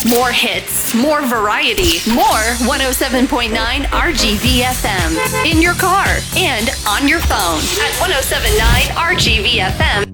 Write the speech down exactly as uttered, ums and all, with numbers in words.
More hits, more variety, more one oh seven point nine R G V F M. In your car and on your phone at ten seventy-nine R G V F M.